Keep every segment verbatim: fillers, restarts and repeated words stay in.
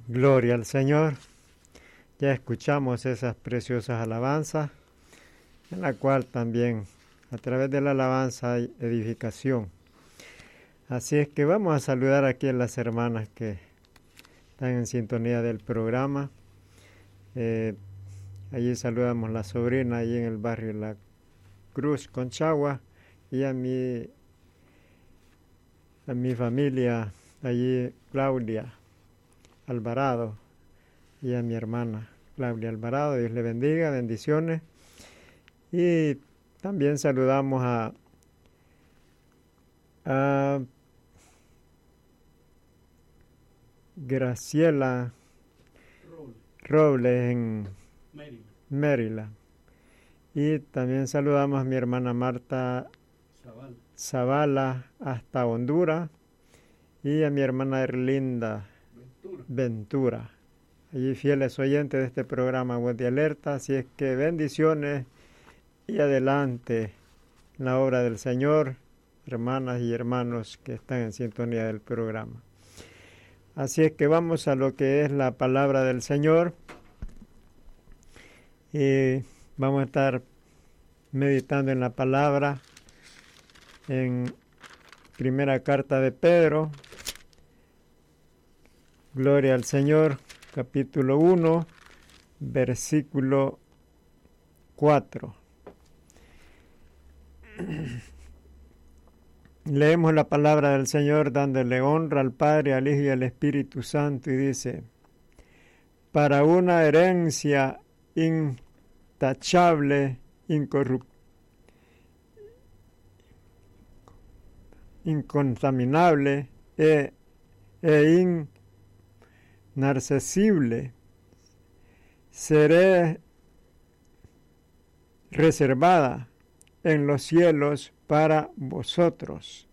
Gloria al Señor. Ya escuchamos esas preciosas alabanzas, en la cual también a través de la alabanza hay edificación. Así es que vamos a saludar aquí a las hermanas que están en sintonía del programa. Eh, allí saludamos a la sobrina, allí en el barrio La Cruz, Conchagua, y a mi, a mi familia, allí Claudia Alvarado, y a mi hermana Claudia Alvarado. Dios le bendiga, bendiciones. Y también saludamos a, a Graciela Robles en Maryland. Maryland. Y también saludamos a mi hermana Marta Zavala. Zavala hasta Honduras, y a mi hermana Erlinda Ventura. Ventura, allí fieles oyentes de este programa Voz de Alerta. Así es que bendiciones y adelante en la obra del Señor, hermanas y hermanos que están en sintonía del programa. Así es que vamos a lo que es la palabra del Señor, y vamos a estar meditando en la palabra en primera carta de Pedro. Gloria al Señor, capítulo uno, versículo cuatro. Leemos la palabra del Señor dándole honra al Padre, al Hijo y al Espíritu Santo, y dice: para una herencia intachable, incorruptible, incontaminable e, e inaccesible, seré reservada en los cielos para vosotros.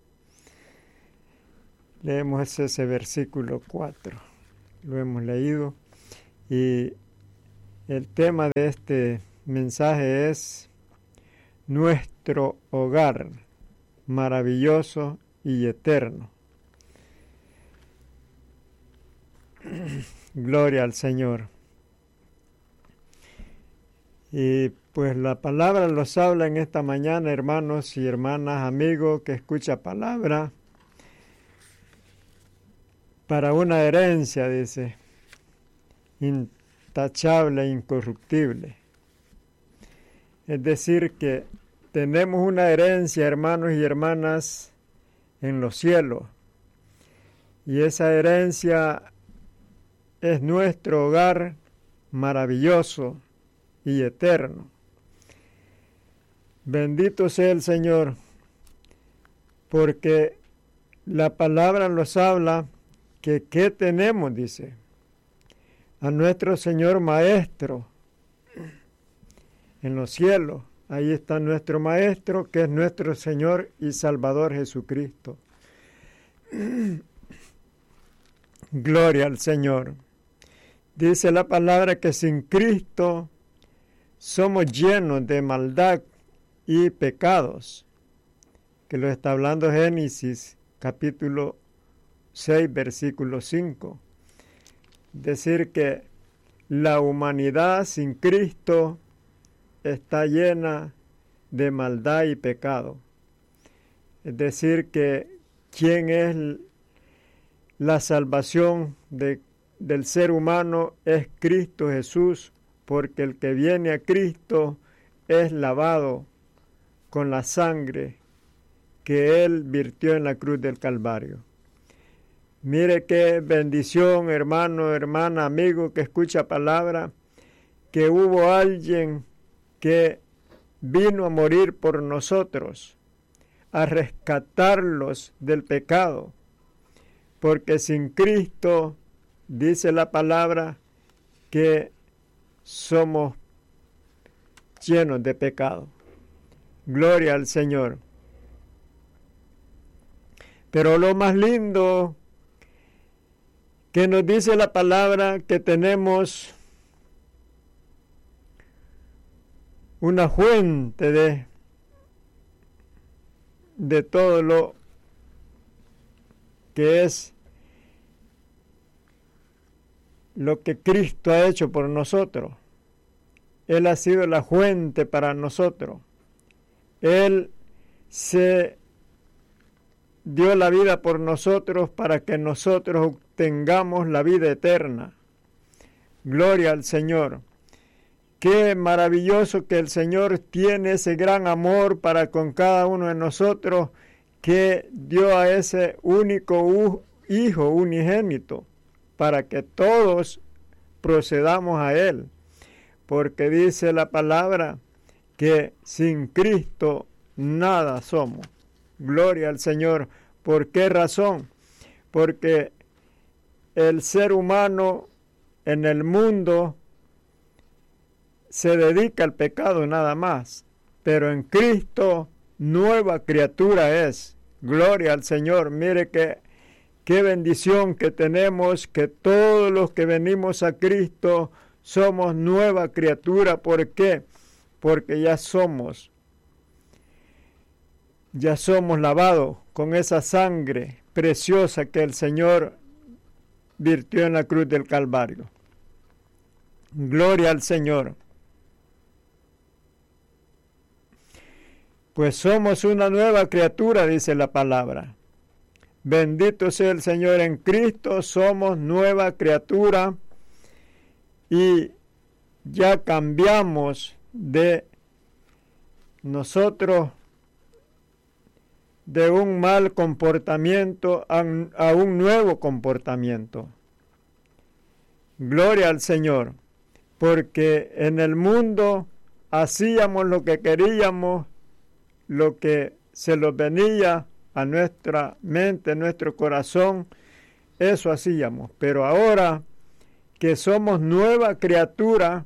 Leemos ese versículo cuatro. Lo hemos leído, y el tema de este mensaje es nuestro hogar maravilloso y eterno. Gloria al Señor. Y pues la palabra los habla en esta mañana, hermanos y hermanas, amigos que escucha palabra, para una herencia, dice, intachable e incorruptible. Es decir, que tenemos una herencia, hermanos y hermanas, en los cielos, y esa herencia es nuestro hogar maravilloso y eterno. Bendito sea el Señor, porque la palabra nos habla que ¿qué tenemos? Dice, a nuestro Señor Maestro en los cielos. Ahí está nuestro Maestro, que es nuestro Señor y Salvador Jesucristo. Gloria al Señor. Dice la palabra que sin Cristo somos llenos de maldad y pecados, que lo está hablando Génesis capítulo seis, versículo cinco. Decir que la humanidad sin Cristo está llena de maldad y pecado. Es decir, que ¿quién es la salvación de, del ser humano? Es Cristo Jesús, porque el que viene a Cristo es lavado con la sangre que Él virtió en la cruz del Calvario. Mire qué bendición, hermano, hermana, amigo que escucha palabra, que hubo alguien que vino a morir por nosotros, a rescatarlos del pecado, porque sin Cristo, dice la palabra, que somos llenos de pecado. Gloria al Señor. Pero lo más lindo que nos dice la palabra, que tenemos una fuente de, de todo lo que es lo que Cristo ha hecho por nosotros. Él ha sido la fuente para nosotros. Él se dio la vida por nosotros para que nosotros obtengamos la vida eterna. Gloria al Señor. Qué maravilloso que el Señor tiene ese gran amor para con cada uno de nosotros, que dio a ese único Hijo unigénito para que todos procedamos a Él. Porque dice la palabra que sin Cristo nada somos. Gloria al Señor. ¿Por qué razón? Porque el ser humano en el mundo se dedica al pecado nada más, pero en Cristo nueva criatura es. Gloria al Señor. Mire que qué bendición que tenemos, que todos los que venimos a Cristo somos nueva criatura. ¿Por qué? Porque ya somos, ya somos lavados con esa sangre preciosa que el Señor virtió en la cruz del Calvario. Gloria al Señor. Pues somos una nueva criatura, dice la palabra. Bendito sea el Señor. En Cristo somos nueva criatura y ya cambiamos de nosotros de un mal comportamiento a un, a un nuevo comportamiento. Gloria al Señor, porque en el mundo hacíamos lo que queríamos, lo que se nos venía a nuestra mente, nuestro corazón, eso hacíamos. Pero ahora que somos nueva criatura,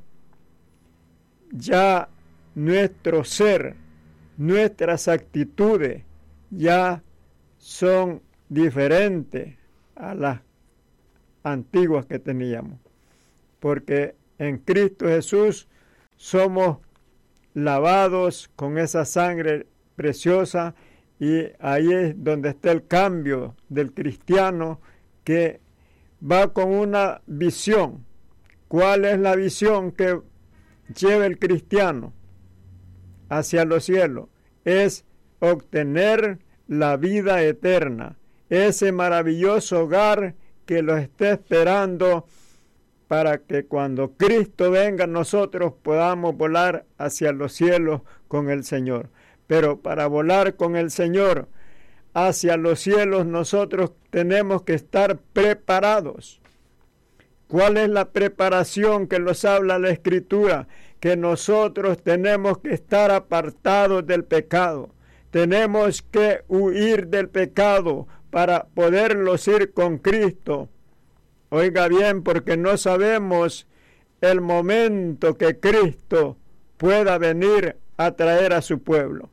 ya nuestro ser, nuestras actitudes ya son diferentes a las antiguas que teníamos. Porque en Cristo Jesús somos lavados con esa sangre preciosa, y ahí es donde está el cambio del cristiano, que va con una visión. ¿Cuál es la visión que lleva el cristiano hacia los cielos? Es obtener la vida eterna, ese maravilloso hogar que los está esperando, para que cuando Cristo venga nosotros podamos volar hacia los cielos con el Señor. Pero para volar con el Señor hacia los cielos nosotros tenemos que estar preparados. ¿Cuál es la preparación que nos habla la Escritura? Que nosotros tenemos que estar apartados del pecado. Tenemos que huir del pecado para poderlos ir con Cristo. Oiga bien, porque no sabemos el momento que Cristo pueda venir a traer a su pueblo.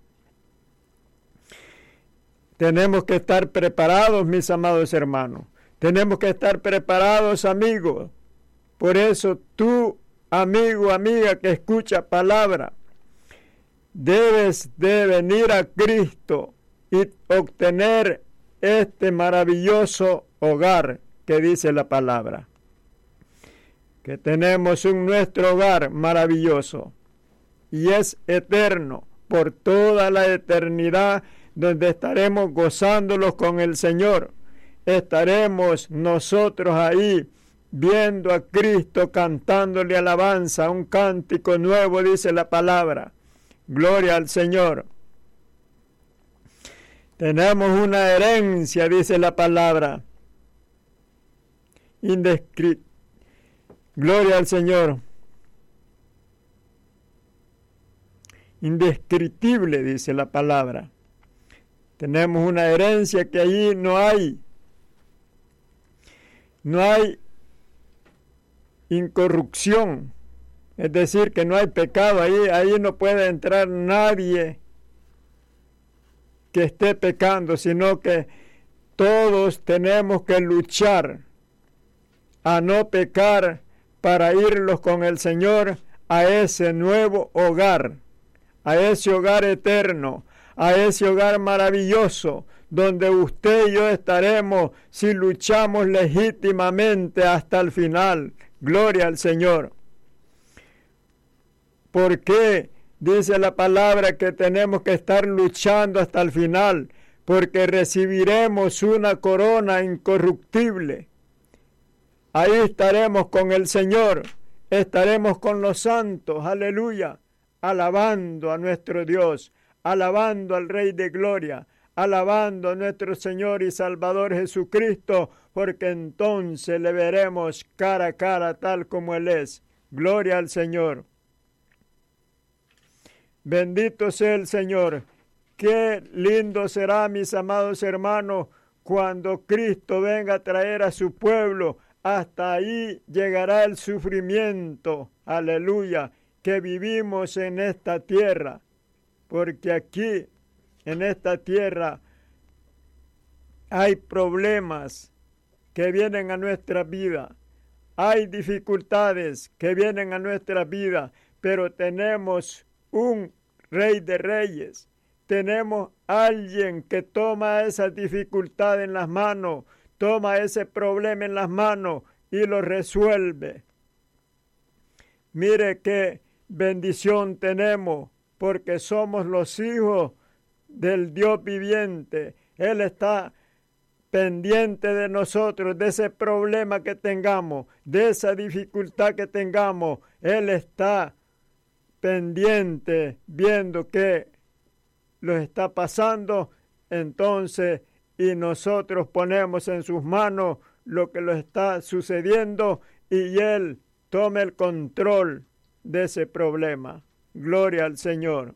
Tenemos que estar preparados, mis amados hermanos. Tenemos que estar preparados, amigos. Por eso tú, amigo, amiga, que escucha palabra, debes de venir a Cristo y obtener este maravilloso hogar que dice la palabra. Que tenemos un nuestro hogar maravilloso y es eterno por toda la eternidad, donde estaremos gozándolos con el Señor. Estaremos nosotros ahí viendo a Cristo, cantándole alabanza, un cántico nuevo, dice la palabra. Gloria al Señor. Tenemos una herencia, dice la palabra. Indescriptible. Gloria al Señor. Indescriptible, dice la palabra. Tenemos una herencia que allí no hay. No hay incorrupción. Es decir, que no hay pecado ahí. Ahí no puede entrar nadie que esté pecando, sino que todos tenemos que luchar a no pecar para irlos con el Señor a ese nuevo hogar, a ese hogar eterno, a ese hogar maravilloso, donde usted y yo estaremos si luchamos legítimamente hasta el final Gloria al Señor. ¿Por qué? Dice la palabra que tenemos que estar luchando hasta el final, porque recibiremos una corona incorruptible. Ahí estaremos con el Señor, estaremos con los santos, aleluya, alabando a nuestro Dios, alabando al Rey de Gloria, alabando a nuestro Señor y Salvador Jesucristo, porque entonces le veremos cara a cara tal como Él es. Gloria al Señor. Bendito sea el Señor. Qué lindo será, mis amados hermanos, cuando Cristo venga a traer a su pueblo. Hasta ahí llegará el sufrimiento, aleluya, que vivimos en esta tierra. Porque aquí, en esta tierra, hay problemas que vienen a nuestra vida. Hay dificultades que vienen a nuestra vida, pero tenemos un Rey de Reyes. Tenemos alguien que toma esa dificultad en las manos, toma ese problema en las manos y lo resuelve. Mire qué bendición tenemos, porque somos los hijos del Dios viviente. Él está pendiente de nosotros, de ese problema que tengamos, de esa dificultad que tengamos. Él está pendiente, viendo que lo está pasando, entonces, y nosotros ponemos en sus manos lo que lo está sucediendo y Él toma el control de ese problema. Gloria al Señor.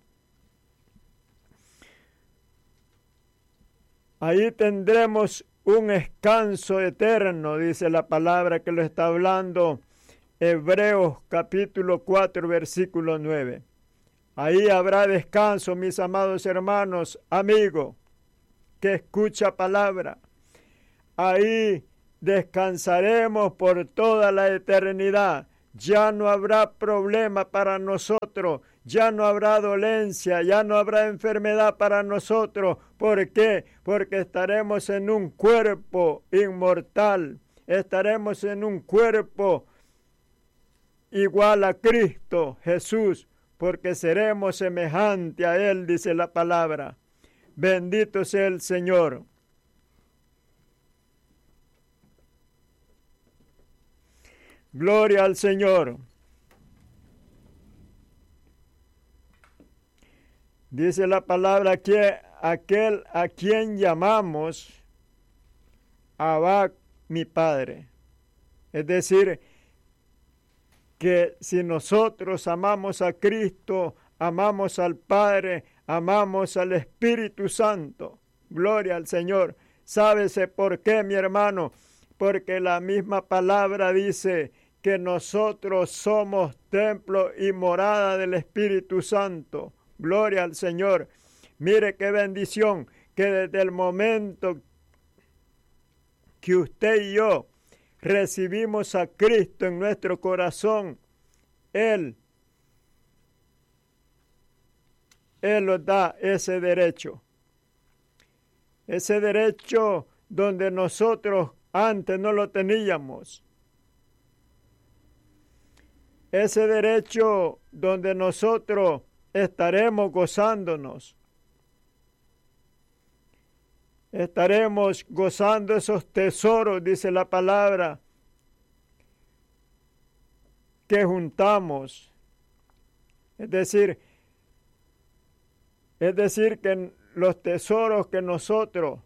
Ahí tendremos un descanso eterno, dice la palabra que lo está hablando Hebreos capítulo cuatro, versículo nueve. Ahí habrá descanso, mis amados hermanos, amigos, que escucha palabra. Ahí descansaremos por toda la eternidad. Ya no habrá problema para nosotros, ya no habrá dolencia, ya no habrá enfermedad para nosotros. ¿Por qué? Porque estaremos en un cuerpo inmortal, estaremos en un cuerpo igual a Cristo Jesús, porque seremos semejante a Él, dice la palabra. Bendito sea el Señor. Gloria al Señor. Dice la palabra que aquel a quien llamamos Abba, mi Padre. Es decir, que si nosotros amamos a Cristo, amamos al Padre, amamos al Espíritu Santo. Gloria al Señor. ¿Sábese por qué, mi hermano? Porque la misma palabra dice que nosotros somos templo y morada del Espíritu Santo. Gloria al Señor. Mire qué bendición que desde el momento que usted y yo recibimos a Cristo en nuestro corazón, Él, Él nos da ese derecho. Ese derecho donde nosotros antes no lo teníamos. Ese derecho donde nosotros estaremos gozándonos. Estaremos gozando esos tesoros, dice la palabra, que juntamos. Es decir, es decir que los tesoros que nosotros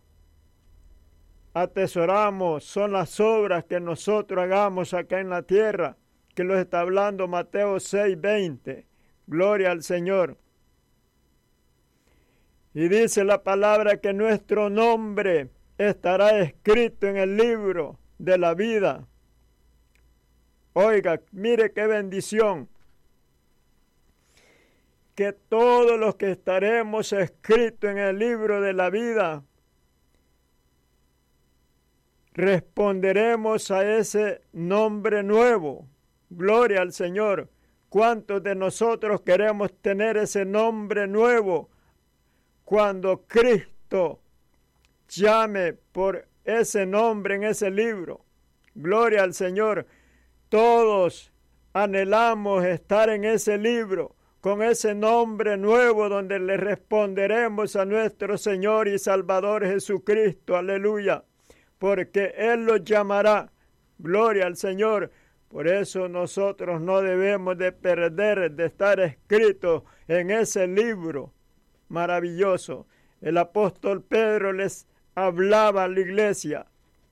atesoramos son las obras que nosotros hagamos acá en la tierra, que lo está hablando Mateo seis, veinte. Gloria al Señor. Y dice la palabra que nuestro nombre estará escrito en el libro de la vida. Oiga, mire qué bendición. Que todos los que estaremos escritos en el libro de la vida, responderemos a ese nombre nuevo. Gloria al Señor. ¿Cuántos de nosotros queremos tener ese nombre nuevo cuando Cristo llame por ese nombre en ese libro? Gloria al Señor. todos anhelamos estar en ese libro, con ese nombre nuevo donde le responderemos a nuestro Señor y Salvador Jesucristo, aleluya, porque Él los llamará, gloria al Señor. Por eso nosotros no debemos de perder de estar escritos en ese libro maravilloso. El apóstol Pedro les hablaba a la iglesia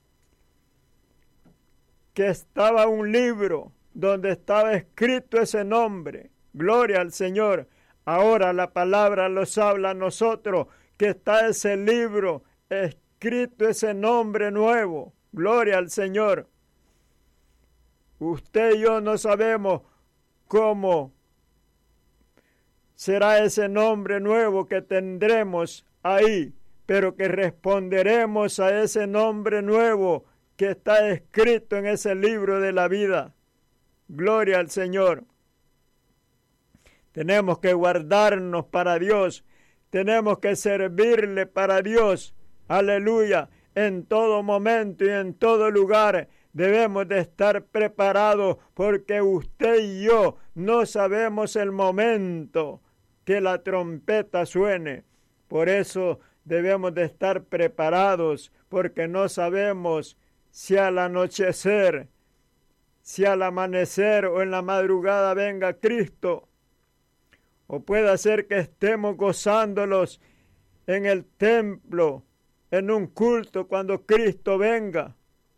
que estaba un libro donde estaba escrito ese nombre. Gloria al Señor. Ahora la palabra nos habla a nosotros que está ese libro escrito, ese nombre nuevo. Gloria al Señor. Usted y yo no sabemos cómo será ese nombre nuevo que tendremos ahí, pero que responderemos a ese nombre nuevo que está escrito en ese libro de la vida. Gloria al Señor. Tenemos que guardarnos para Dios, tenemos que servirle para Dios, aleluya, en todo momento y en todo lugar. Debemos de estar preparados porque usted y yo no sabemos el momento que la trompeta suene. Por eso debemos de estar preparados porque no sabemos si al anochecer, si al amanecer o en la madrugada venga Cristo. O puede ser que estemos gozándolos en el templo, en un culto cuando Cristo venga.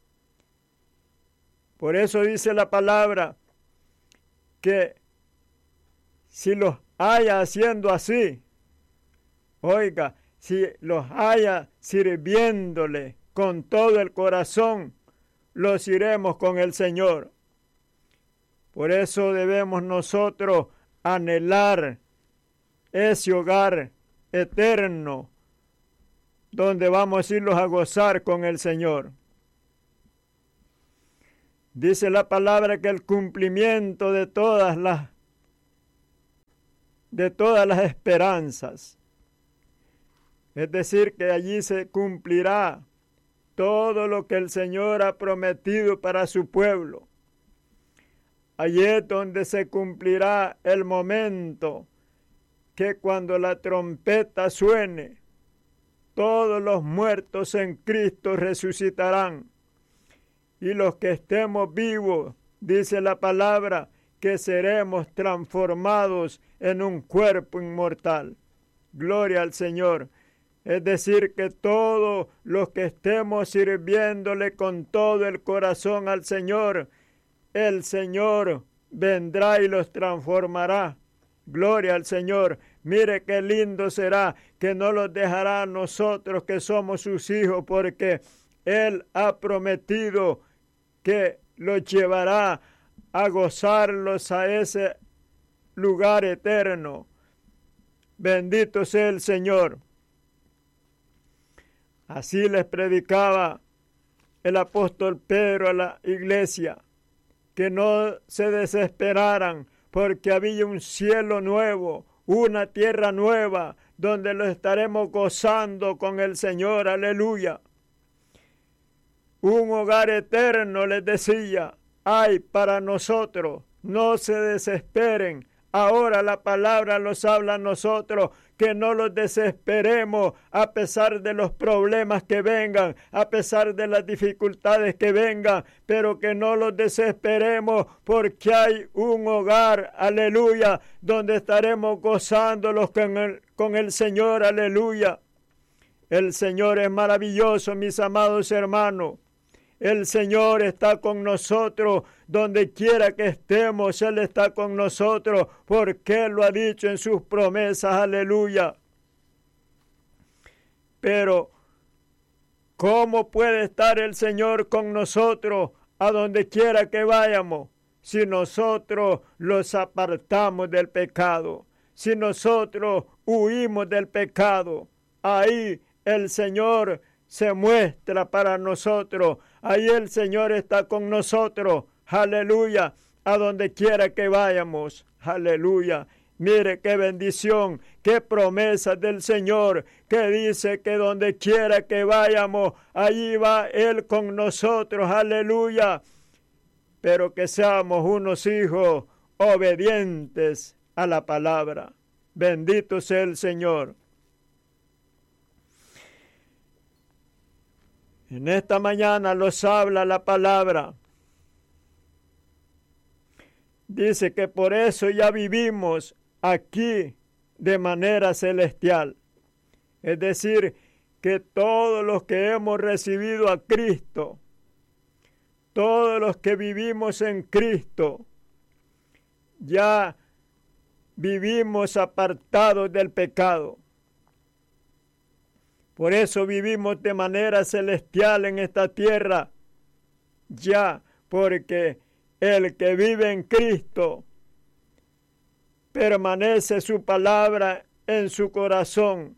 Por eso dice la palabra que si los haya haciendo así, oiga, si los haya sirviéndole con todo el corazón, los iremos con el Señor. Por eso debemos nosotros anhelar ese hogar eterno donde vamos a irlos a gozar con el Señor. Dice la palabra que el cumplimiento de todas las de todas las esperanzas, es decir, que allí se cumplirá todo lo que el Señor ha prometido para su pueblo. Allí es donde se cumplirá el momento que cuando la trompeta suene, todos los muertos en Cristo resucitarán. Y los que estemos vivos, dice la palabra, que seremos transformados en un cuerpo inmortal. Gloria al Señor. Es decir, que todos los que estemos sirviéndole con todo el corazón al Señor, el Señor vendrá y los transformará. Gloria al Señor. Mire qué lindo será que no los dejará a nosotros que somos sus hijos, porque Él ha prometido que los llevará a gozarlos a ese lugar eterno. Bendito sea el Señor. Así les predicaba el apóstol Pedro a la iglesia, que no se desesperaran, porque había un cielo nuevo, una tierra nueva, donde lo estaremos gozando con el Señor, aleluya. Un hogar eterno, les decía, hay para nosotros, no se desesperen. Ahora la palabra nos habla a nosotros, que no los desesperemos a pesar de los problemas que vengan, a pesar de las dificultades que vengan, pero que no los desesperemos porque hay un hogar, aleluya, donde estaremos gozándolos con el, con el Señor, aleluya. El Señor es maravilloso, mis amados hermanos. El Señor está con nosotros, donde quiera que estemos, Él está con nosotros, porque Él lo ha dicho en sus promesas, aleluya. Pero, ¿cómo puede estar el Señor con nosotros a donde quiera que vayamos? Si nosotros los apartamos del pecado, si nosotros huimos del pecado, ahí el Señor se muestra para nosotros. Ahí el Señor está con nosotros, aleluya, a donde quiera que vayamos, aleluya. Mire qué bendición, qué promesa del Señor, que dice que donde quiera que vayamos, allí va Él con nosotros, aleluya. pero que seamos unos hijos obedientes a la palabra. Bendito sea el Señor. En esta mañana nos habla la palabra. Dice que por eso ya vivimos aquí de manera celestial. Es decir, que todos los que hemos recibido a Cristo, todos los que vivimos en Cristo, ya vivimos apartados del pecado. Por eso vivimos de manera celestial en esta tierra, ya, porque el que vive en Cristo, permanece su palabra en su corazón.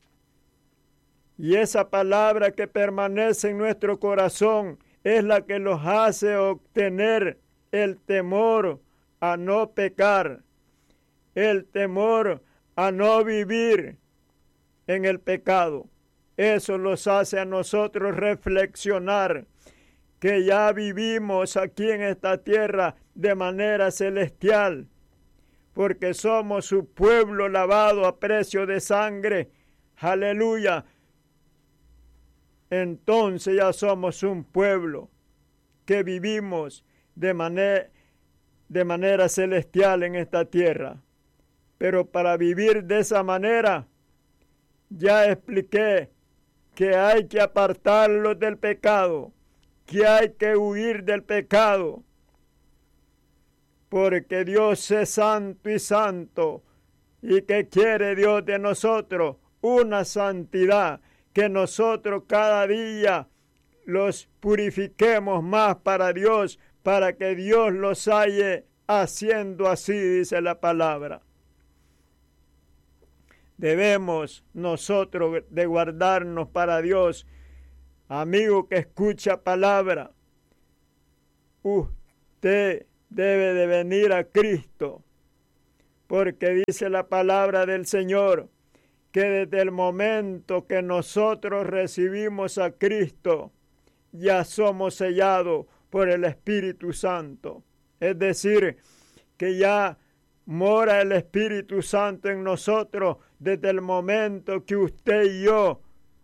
Y esa palabra que permanece en nuestro corazón es la que nos hace obtener el temor a no pecar, el temor a no vivir en el pecado. Eso nos hace a nosotros reflexionar que ya vivimos aquí en esta tierra de manera celestial, porque somos su pueblo lavado a precio de sangre. Aleluya. Entonces ya somos un pueblo que vivimos de manera, de manera celestial en esta tierra. Pero para vivir de esa manera, ya expliqué que hay que apartarlos del pecado, que hay que huir del pecado, porque Dios es santo y santo, y que quiere Dios de nosotros una santidad, que nosotros cada día los purifiquemos más para Dios, para que Dios los halle haciendo así, dice la palabra. Debemos nosotros de guardarnos para Dios. Amigo que escucha palabra, usted debe de venir a Cristo, porque dice la palabra del Señor, que desde el momento que nosotros recibimos a Cristo, ya somos sellados por el Espíritu Santo. Es decir, que ya mora el Espíritu Santo en nosotros desde el momento que usted y yo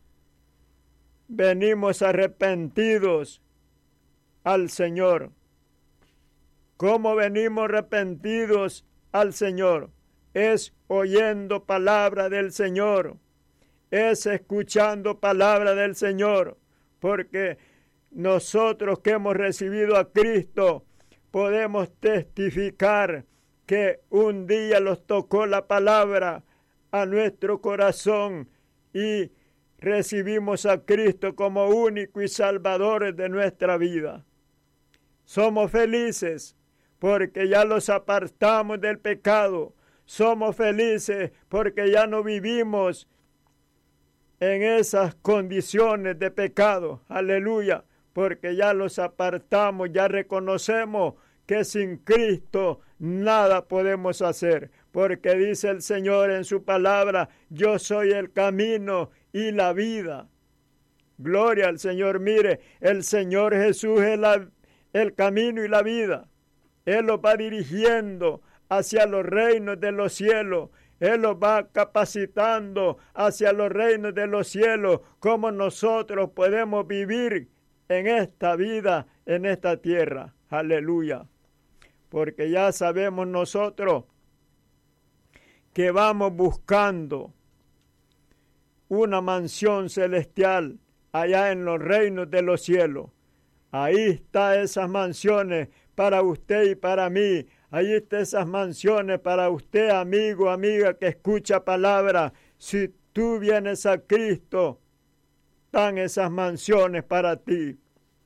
venimos arrepentidos al Señor. ¿Cómo venimos arrepentidos al Señor? Es oyendo palabra del Señor, es escuchando palabra del Señor, porque nosotros que hemos recibido a Cristo podemos testificar que un día los tocó la palabra a nuestro corazón y recibimos a Cristo como único y salvador de nuestra vida. Somos felices porque ya los apartamos del pecado. Somos felices porque ya no vivimos en esas condiciones de pecado. Aleluya. Porque ya los apartamos, ya reconocemos que sin Cristo nada podemos hacer. Porque dice el Señor en su palabra, yo soy el camino y la vida. Gloria al Señor. Mire, el Señor Jesús es la, el camino y la vida. Él los va dirigiendo hacia los reinos de los cielos. Él los va capacitando hacia los reinos de los cielos, como nosotros podemos vivir en esta vida, en esta tierra. Aleluya. Porque ya sabemos nosotros que vamos buscando una mansión celestial allá en los reinos de los cielos. Ahí están esas mansiones para usted y para mí. Ahí están esas mansiones para usted, amigo, amiga, que escucha palabra. Si tú vienes a Cristo, están esas mansiones para ti.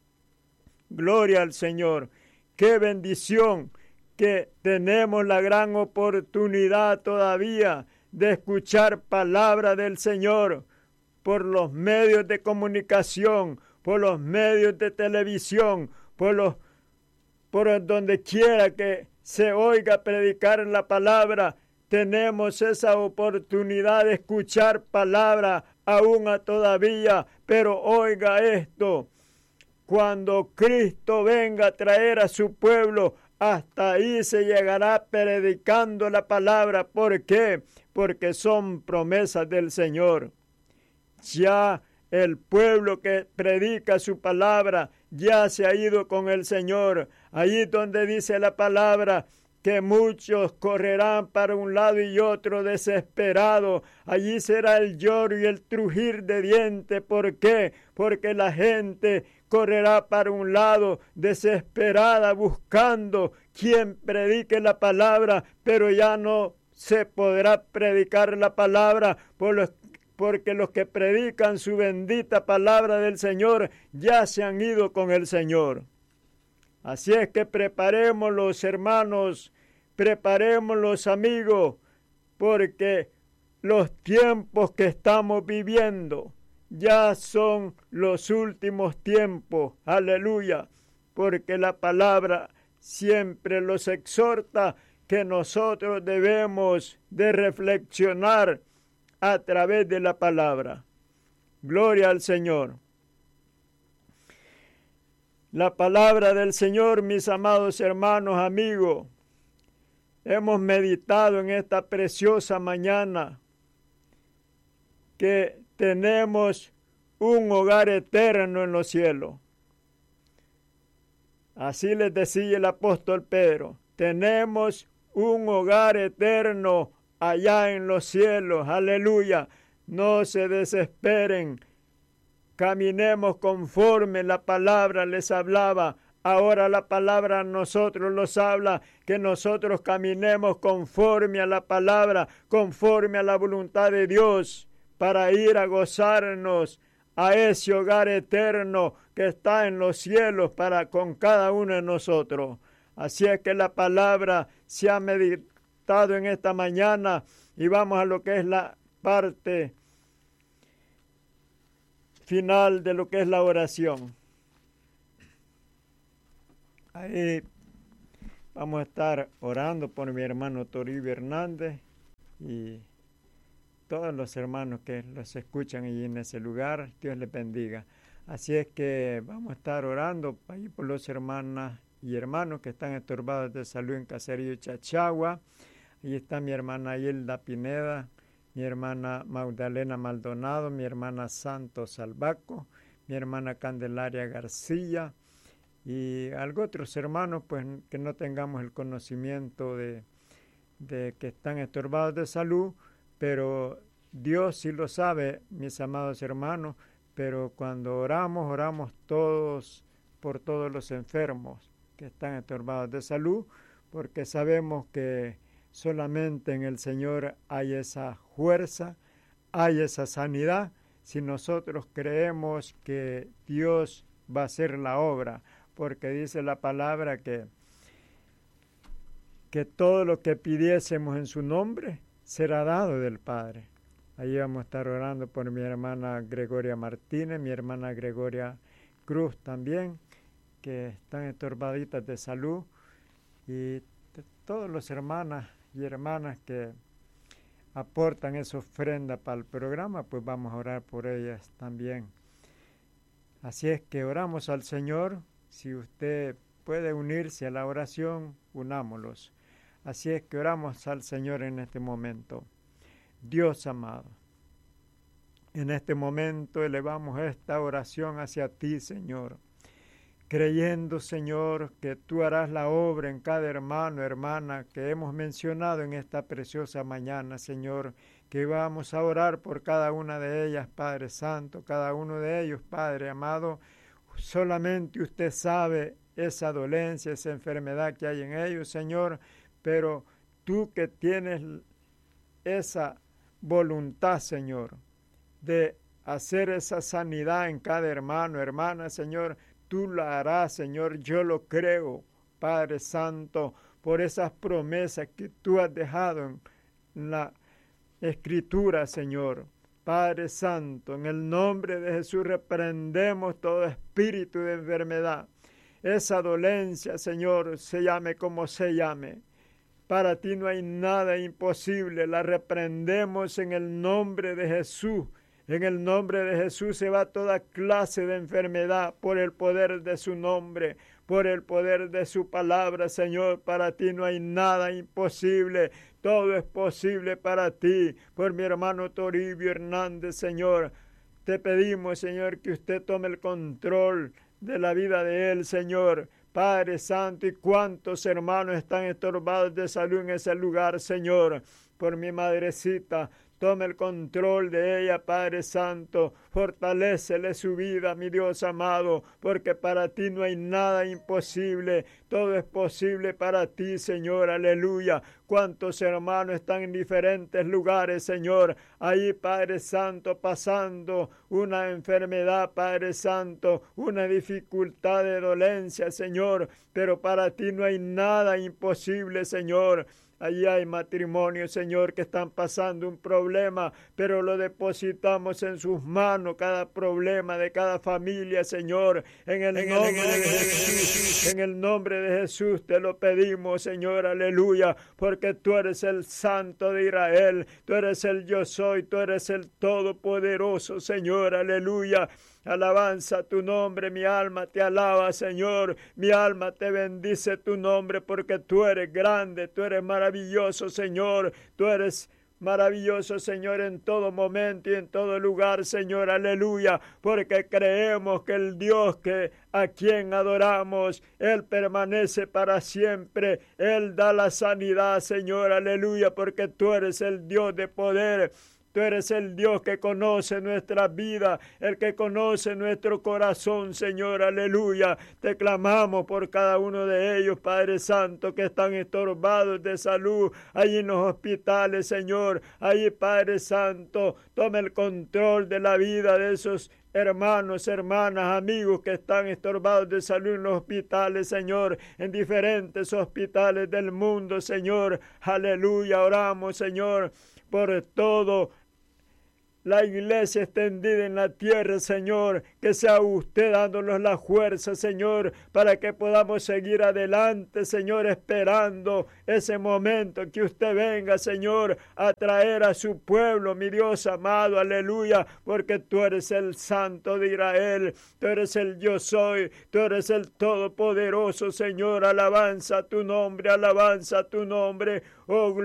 Gloria al Señor. Qué bendición que tenemos la gran oportunidad todavía de escuchar palabra del Señor por los medios de comunicación, por los medios de televisión, por los por donde quiera que se oiga predicar la palabra. Tenemos esa oportunidad de escuchar palabra aún todavía, pero oiga esto. cuando Cristo venga a traer a su pueblo, hasta ahí se llegará predicando la palabra. ¿Por qué? Porque son promesas del Señor. Ya el pueblo que predica su palabra ya se ha ido con el Señor. Allí donde dice la palabra que muchos correrán para un lado y otro desesperados. Allí será el lloro y el trujir de dientes. ¿Por qué? Porque la gente correrá para un lado desesperada buscando quien predique la palabra, pero ya no se podrá predicar la palabra por los porque los que predican su bendita palabra del Señor ya se han ido con el Señor. Así es que preparemos los hermanos, preparemos los amigos, porque los tiempos que estamos viviendo ya son los últimos tiempos. Aleluya, porque la palabra siempre los exhorta que nosotros debemos de reflexionar a través de la palabra. Gloria al Señor. La palabra del Señor, mis amados hermanos, amigos, hemos meditado en esta preciosa mañana que tenemos un hogar eterno en los cielos. Así les decía el apóstol Pedro, tenemos un hogar eterno allá en los cielos. Aleluya. No se desesperen. Caminemos conforme la palabra les hablaba. Ahora la palabra a nosotros nos habla que nosotros caminemos conforme a la palabra, conforme a la voluntad de Dios, para ir a gozarnos a ese hogar eterno que está en los cielos para con cada uno de nosotros. Así es que la palabra se ha meditado en esta mañana y vamos a lo que es la parte final de lo que es la oración. Ahí vamos a estar orando por mi hermano Toribio Hernández y todos los hermanos que los escuchan allí en ese lugar. Dios les bendiga. Así es que vamos a estar orando ahí por los hermanas y hermanos que están estorbados de salud en Caserío Chachagua. Ahí está mi hermana Hilda Pineda, mi hermana Magdalena Maldonado, mi hermana Santos Albaco, mi hermana Candelaria García y algo otros hermanos pues que no tengamos el conocimiento de, de que están estorbados de salud, pero Dios sí lo sabe, mis amados hermanos, pero cuando oramos, oramos todos por todos los enfermos que están estorbados de salud, porque sabemos que solamente en el Señor hay esa fuerza, hay esa sanidad, si nosotros creemos que Dios va a hacer la obra, porque dice la palabra que, que todo lo que pidiésemos en su nombre será dado del Padre. Ahí vamos a estar orando por mi hermana Gregoria Martínez, mi hermana Gregoria Cruz también, que están estorbaditas de salud, y todos los hermanas y hermanas que aportan esa ofrenda para el programa, pues vamos a orar por ellas también. Así es que oramos al Señor. Si usted puede unirse a la oración, unámoslos. Así es que oramos al Señor en este momento. Dios amado, en este momento elevamos esta oración hacia ti, Señor, creyendo, Señor, que tú harás la obra en cada hermano, hermana que hemos mencionado en esta preciosa mañana, Señor, que vamos a orar por cada una de ellas, Padre Santo, cada uno de ellos, Padre amado. Solamente usted sabe esa dolencia, esa enfermedad que hay en ellos, Señor, pero tú que tienes esa voluntad, Señor, de hacer esa sanidad en cada hermano, hermana, Señor, tú la harás, Señor, yo lo creo, Padre Santo, por esas promesas que tú has dejado en la Escritura, Señor. Padre Santo, en el nombre de Jesús reprendemos todo espíritu de enfermedad. Esa dolencia, Señor, se llame como se llame. Para ti no hay nada imposible, la reprendemos en el nombre de Jesús. En el nombre de Jesús se va toda clase de enfermedad por el poder de su nombre, por el poder de su palabra, Señor. Para ti no hay nada imposible. Todo es posible para ti. Por mi hermano Toribio Hernández, Señor. Te pedimos, Señor, que usted tome el control de la vida de él, Señor. Padre Santo, y cuántos hermanos están estorbados de salud en ese lugar, Señor. Por mi madrecita, tome el control de ella, Padre Santo. Fortalécele su vida, mi Dios amado, porque para ti no hay nada imposible. Todo es posible para ti, Señor. Aleluya. Cuántos hermanos están en diferentes lugares, Señor. Ahí, Padre Santo, pasando una enfermedad, Padre Santo, una dificultad de dolencia, Señor. Pero para ti no hay nada imposible, Señor. Allí hay matrimonios, Señor, que están pasando un problema, pero lo depositamos en sus manos, cada problema de cada familia, Señor. En el nombre de Jesús, en el nombre de Jesús te lo pedimos, Señor, aleluya, porque tú eres el Santo de Israel, tú eres el yo soy, tú eres el Todopoderoso, Señor, aleluya. Alabanza a tu nombre, mi alma te alaba, Señor. Mi alma te bendice tu nombre porque tú eres grande, tú eres maravilloso, Señor. Tú eres maravilloso, Señor, en todo momento y en todo lugar, Señor, aleluya, porque creemos que el Dios que a quien adoramos, Él permanece para siempre. Él da la sanidad, Señor, aleluya, porque tú eres el Dios de poder. Tú eres el Dios que conoce nuestra vida, el que conoce nuestro corazón, Señor, aleluya. Te clamamos por cada uno de ellos, Padre Santo, que están estorbados de salud, allí en los hospitales, Señor. Allí, Padre Santo, toma el control de la vida de esos hermanos, hermanas, amigos que están estorbados de salud en los hospitales, Señor, en diferentes hospitales del mundo, Señor. Aleluya, oramos, Señor, por todo la iglesia extendida en la tierra, Señor, que sea usted dándonos la fuerza, Señor, para que podamos seguir adelante, Señor, esperando ese momento que usted venga, Señor, a traer a su pueblo, mi Dios amado, aleluya, porque tú eres el Santo de Israel, tú eres el yo soy, tú eres el Todopoderoso, Señor, alabanza a tu nombre, alabanza a tu nombre, oh